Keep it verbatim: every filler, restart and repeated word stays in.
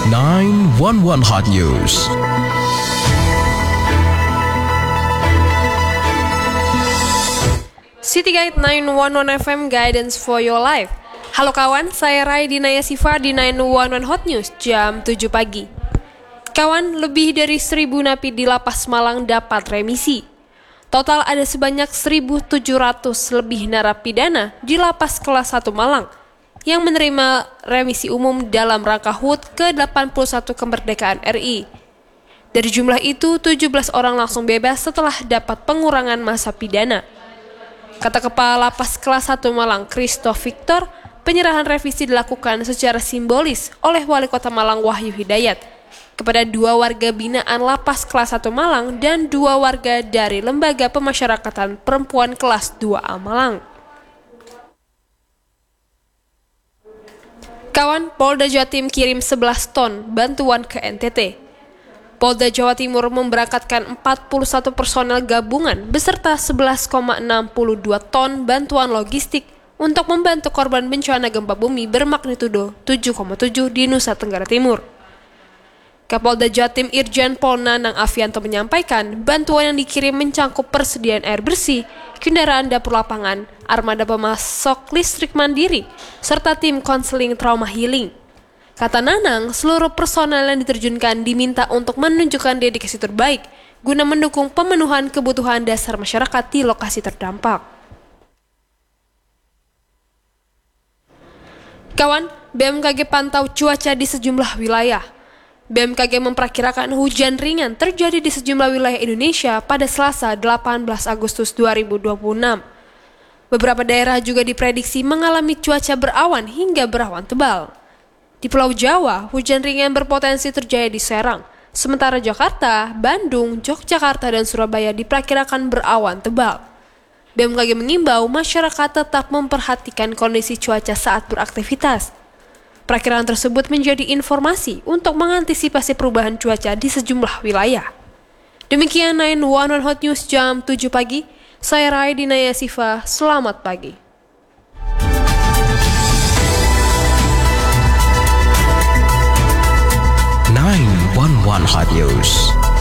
nine one one Hot News. City Guide nine one one F M Guidance for your life. Halo kawan, saya Rai Dinaya Siva di nine one one Hot News jam tujuh pagi. Kawan, lebih dari seribu napi di Lapas Malang dapat remisi. Total ada sebanyak seribu tujuh ratus lebih narapidana di Lapas Kelas satu Malang yang menerima remisi umum dalam rangka H U T ke delapan puluh satu kemerdekaan R I. Dari jumlah itu, tujuh belas orang langsung bebas setelah dapat pengurangan masa pidana. Kata Kepala Lapas Kelas satu Malang, Christoph Victor, penyerahan revisi dilakukan secara simbolis oleh Wali Kota Malang Wahyu Hidayat kepada dua warga binaan Lapas Kelas satu Malang dan dua warga dari Lembaga Pemasyarakatan Perempuan Kelas dua A Malang. Kawan, Polda Jatim kirim sebelas ton bantuan ke N T T. Polda Jawa Timur memberangkatkan empat puluh satu personel gabungan beserta sebelas koma enam dua ton bantuan logistik untuk membantu korban bencana gempa bumi bermagnitudo tujuh koma tujuh di Nusa Tenggara Timur. Kapolda Jatim Irjen Pol Nanang Afianto menyampaikan bantuan yang dikirim mencangkup persediaan air bersih, kendaraan dapur lapangan, armada pemasok listrik mandiri, serta tim konseling trauma healing. Kata Nanang, seluruh personel yang diterjunkan diminta untuk menunjukkan dedikasi terbaik guna mendukung pemenuhan kebutuhan dasar masyarakat di lokasi terdampak. Kawan, B M K G pantau cuaca di sejumlah wilayah. B M K G memperkirakan hujan ringan terjadi di sejumlah wilayah Indonesia pada Selasa delapan belas Agustus dua ribu dua puluh enam. Beberapa daerah juga diprediksi mengalami cuaca berawan hingga berawan tebal. Di Pulau Jawa, hujan ringan berpotensi terjadi di Serang, sementara Jakarta, Bandung, Yogyakarta, dan Surabaya diperkirakan berawan tebal. B M K G mengimbau masyarakat tetap memperhatikan kondisi cuaca saat beraktivitas. Perakiraan tersebut menjadi informasi untuk mengantisipasi perubahan cuaca di sejumlah wilayah. Demikian nine one one Hot News jam tujuh pagi. Saya Rai Dinaya Siva, selamat pagi. nine one one Hot News.